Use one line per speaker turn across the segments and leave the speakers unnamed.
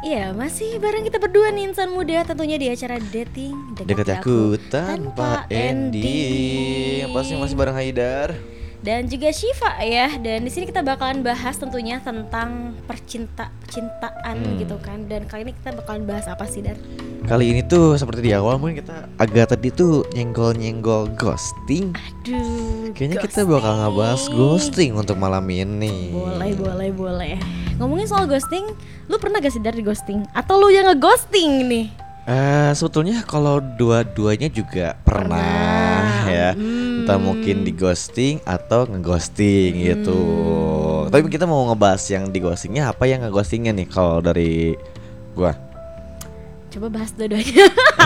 Iya, masih bareng kita berdua nih insan muda tentunya di acara dating
Dekat aku tanpa ending. Pasti masih bareng Haidar.
Dan juga Syifa ya. Dan di sini kita bakalan bahas tentunya tentang percintaan gitu kan. Dan kali ini kita bakalan bahas apa sih, Dar?
Kali ini tuh seperti di awal mungkin kita agak tadi tuh nyenggol-nyenggol ghosting.
Aduh,
Kayaknya kita bakal ngebahas ghosting untuk malam ini.
Boleh. Ngomongin soal ghosting, lu pernah gak sih Dar di ghosting? Atau lu yang nge-ghosting nih?
Sebetulnya kalau dua-duanya juga pernah ya. Entah mungkin di ghosting atau ngeghosting gitu. Tapi kita mau ngebahas yang di ghostingnya apa, yang ngeghostingnya nih kalau dari gua.
Coba bahas dua-duanya.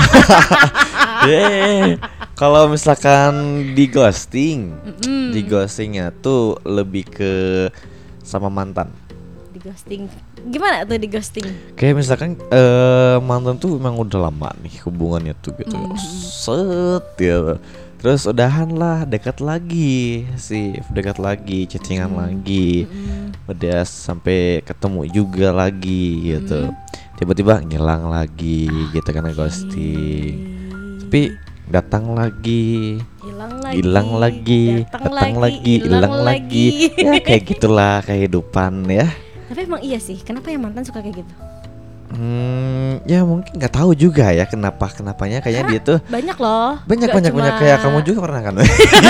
Kalau misalkan di ghostingnya tuh lebih ke sama mantan.
Di ghosting gimana tuh di ghosting?
Kayak misalkan mantan tuh emang udah lama nih hubungannya tuh gitu. Set ya. Terus udahan lah, dekat lagi, chattingan lagi. Udah sampai ketemu juga lagi gitu. Tiba-tiba ngilang lagi gitu karena ghosting. Tapi datang lagi, hilang lagi, datang lagi, hilang lagi. Ya kayak gitulah kehidupan ya.
Tapi emang iya sih, kenapa ya mantan suka kayak gitu?
Ya mungkin nggak tahu juga ya kenapanya kayaknya dia tuh
banyak loh.
Banyak kayak kamu juga pernah kan?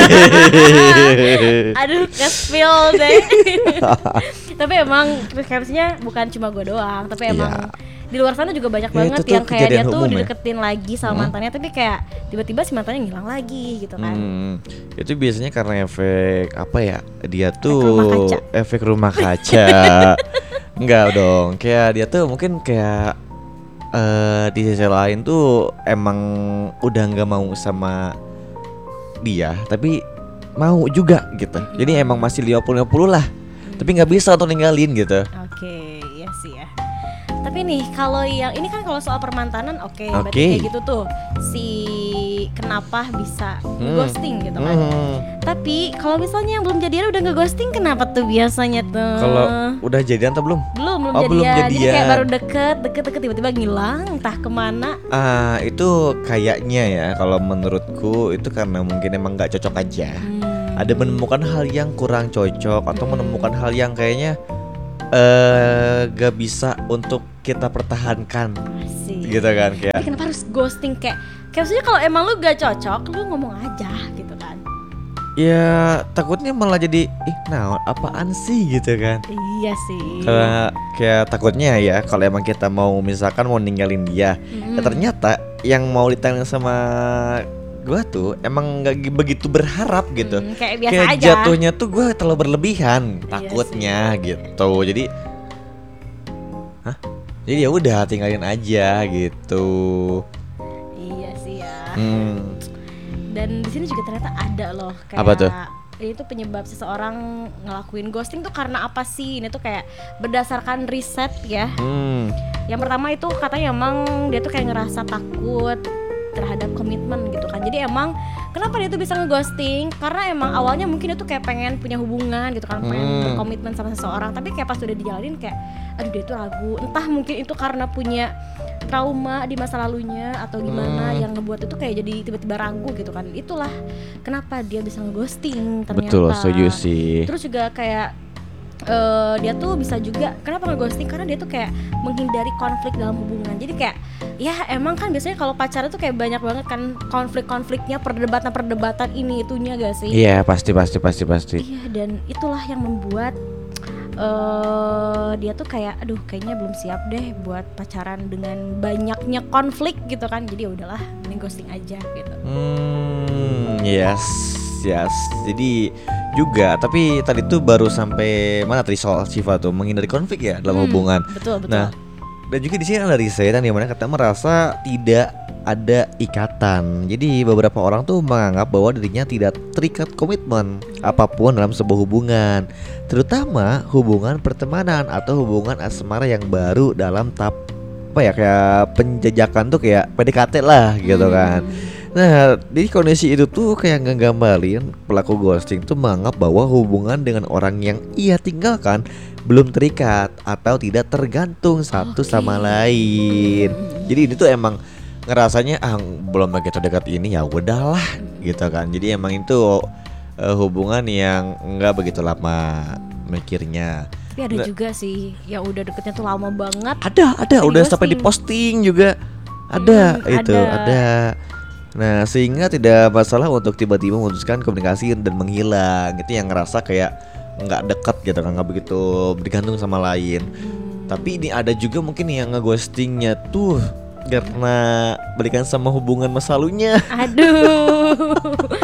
Aduh, ke-spill deh. Tapi emang preferensinya bukan cuma gue doang, tapi emang di luar sana juga banyak banget yang kayak dia tuh dideketin lagi sama mantannya, tapi kayak tiba-tiba si mantannya ngilang lagi gitu kan.
Itu biasanya karena efek apa ya? Dia tuh efek rumah kaca. Enggak dong, kayak dia tuh mungkin kayak di sisi lain tuh emang udah nggak mau sama dia, tapi mau juga gitu. Jadi emang masih 50-50 lah, tapi nggak bisa untuk ninggalin gitu.
Oke, iya sih ya. Tapi nih kalau yang ini kan kalau soal permantanan berarti kayak gitu tuh si kenapa bisa nge-ghosting gitu kan. Tapi kalau misalnya yang belum jadian udah nge-ghosting, kenapa tuh biasanya tuh?
Kalau udah jadian atau belum?
Belum jadian. Jadi kayak baru deket tiba-tiba ngilang entah kemana.
Itu kayaknya ya kalau menurutku itu karena mungkin emang nggak cocok aja. Ada menemukan hal yang kurang cocok atau menemukan hal yang kayaknya gak bisa untuk kita pertahankan. Asik. Gitu kan kayak.
Tapi kenapa harus ghosting kayak maksudnya kalau emang lu gak cocok lu ngomong aja gitu kan.
Ya takutnya malah jadi apaan sih gitu kan.
Iya sih.
Kayak takutnya ya kalau emang kita mau misalkan mau ninggalin dia, ya ternyata yang mau ditanya sama gua tuh emang gak begitu berharap gitu.
Kayak biasa
kayak
aja.
Jatuhnya tuh gua terlalu berlebihan takutnya gitu. Jadi ya udah tinggalin aja gitu.
Iya sih ya. Dan di sini juga ternyata ada loh kayak
apa tuh?
Itu penyebab seseorang ngelakuin ghosting tuh karena apa sih? Ini tuh kayak berdasarkan riset ya. Yang pertama itu katanya emang dia tuh kayak ngerasa takut terhadap komitmen gitu kan. Jadi emang kenapa dia tuh bisa ngeghosting? Karena emang awalnya mungkin dia tuh kayak pengen punya hubungan gitu kan, pengen berkomitmen sama seseorang, tapi kayak pas udah dijalanin kayak aduh dia tuh ragu. Entah mungkin itu karena punya trauma di masa lalunya atau gimana yang ngebuat itu kayak jadi tiba-tiba ragu gitu kan. Itulah kenapa dia bisa ngeghosting ternyata.
Betul, setuju sih.
Terus juga kayak dia tuh bisa juga kenapa nge-ghosting karena dia tuh kayak menghindari konflik dalam hubungan. Jadi kayak ya emang kan biasanya kalau pacaran tuh kayak banyak banget kan konflik-konfliknya, perdebatan ini itunya gak sih?
Iya, pasti.
Iya, dan itulah yang membuat dia tuh kayak aduh kayaknya belum siap deh buat pacaran dengan banyaknya konflik gitu kan. Jadi ya udahlah, mending ghosting aja gitu.
Yes. Jadi juga, tapi tadi tuh baru sampai mana tadi soal Syifa tuh menghindari konflik ya dalam hubungan.
Betul.
Nah, dan juga di sini ada riset yang dimana kita merasa tidak ada ikatan. Jadi beberapa orang tuh menganggap bahwa dirinya tidak terikat komitmen apapun dalam sebuah hubungan, terutama hubungan pertemanan atau hubungan asmara yang baru dalam tahap kayak penjajakan tuh kayak PDKT lah gitu kan. Nah, di kondisi itu tuh kayak ngegambarin pelaku ghosting tuh menganggap bahwa hubungan dengan orang yang ia tinggalkan belum terikat atau tidak tergantung satu sama lain. Jadi ini tuh emang ngerasanya belum begitu dekat ini ya udahlah gitu kan. Jadi emang itu hubungan yang enggak begitu lama mikirnya.
Tapi ada juga sih yang udah deketnya tuh lama banget.
Ada udah sampai diposting juga. Ada. Nah, sehingga tidak masalah untuk tiba-tiba memutuskan komunikasi dan menghilang. Itu yang ngerasa kayak nggak dekat gitu kan, nggak begitu bergantung sama lain. Tapi ini ada juga mungkin yang ngeghostingnya tuh karena balikan sama hubungan masa lalunya.
Aduh.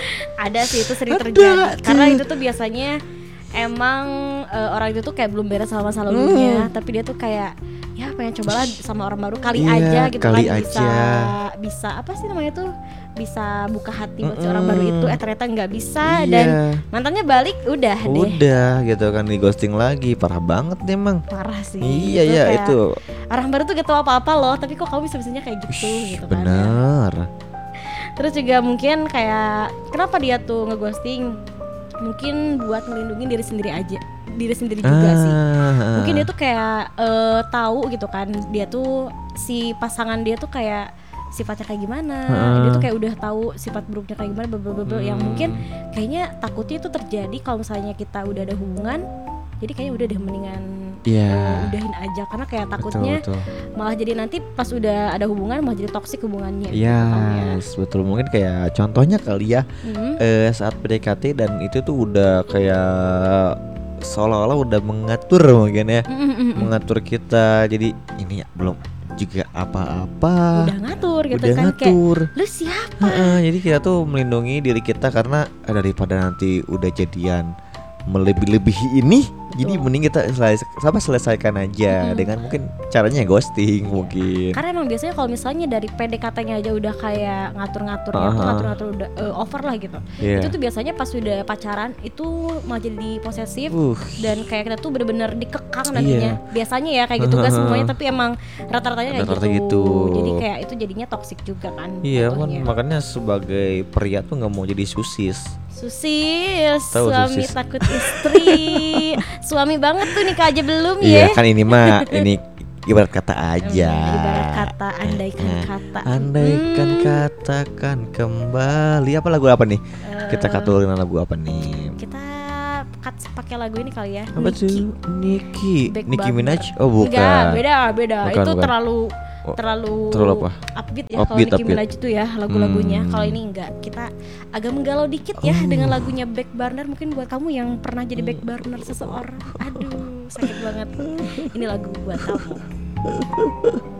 Ada sih, itu sering terjadi. Karena itu tuh biasanya emang orang itu tuh kayak belum beres sama masa lalunya, tapi dia tuh kayak ya pengen cobalah sama orang baru kali aja gitu
kali
kan,
aja.
bisa apa sih namanya tuh, bisa buka hati buat si orang baru itu, ternyata nggak bisa dan mantannya balik udah
gitu kan, di ghosting lagi. Parah banget nih emang.
Parah sih.
Iya itu
orang baru tuh gak tahu apa-apa loh, tapi kok kamu bisa-bisanya kayak gitu gitu kan.
Bener.
Terus juga mungkin kayak kenapa dia tuh ngeghosting, mungkin buat melindungi diri sendiri juga sih. Mungkin dia tuh kayak tahu gitu kan, dia tuh si pasangan dia tuh kayak sifatnya kayak gimana, dia tuh kayak udah tahu sifat buruknya kayak gimana, yang mungkin kayaknya takutnya itu terjadi kalau misalnya kita udah ada hubungan, jadi kayaknya udah deh mendingan udahin aja, karena kayak takutnya betul. Malah jadi nanti pas udah ada hubungan malah jadi toksik hubungannya.
Betul, mungkin kayak contohnya kali ya, saat PDKT dan itu tuh udah kayak seolah-olah udah mengatur mungkin ya, mengatur kita, jadi ini ya, belum juga apa-apa
udah ngatur gitu
udah
kan,
ngatur.
Kayak lu siapa?
Jadi kita tuh melindungi diri kita karena daripada nanti udah jadian melebih-lebihi ini, jadi mending kita selesaikan aja dengan mungkin caranya ghosting mungkin.
Karena emang biasanya kalau misalnya dari PDKT-nya aja udah kayak ngatur-ngatur udah over lah gitu. Itu tuh biasanya pas udah pacaran itu malah jadi posesif dan kayak kita tuh bener-bener dikekang nantinya. Biasanya ya kayak gitu, gak semuanya tapi emang rata-ratanya kayak gitu. Jadi kayak itu jadinya toksik juga kan.
Makanya sebagai pria tuh nggak mau jadi susis, suami
susis. Takut istri. Suami banget tuh nikah aja belum ya.
Iya kan, ini mah ini ibarat kata aja.
Ibarat kata, andaikan kata.
Andaikan katakan kembali. Apa lagu apa nih? Kita katulin lagu apa nih?
Kita pakai lagu ini kali ya.
Apa tuh? Nicki Minaj? Oh bukan.
Enggak, beda.
Bukan,
itu
bukan.
terlalu
apa?
upbeat ya kalau Nicki Minaj itu ya lagu-lagunya. Kalau ini enggak, kita agak menggalau dikit ya dengan lagunya Back Burner. Mungkin buat kamu yang pernah jadi back burner seseorang. Aduh, sakit banget. Ini lagu buat kamu.